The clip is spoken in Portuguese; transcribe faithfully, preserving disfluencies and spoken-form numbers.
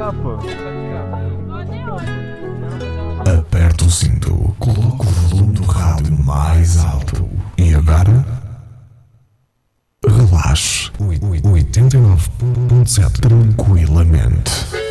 pô. Aperta o cinto, coloca o volume do rádio mais alto e agora relaxe. oitenta e nove ponto sete tranquilamente.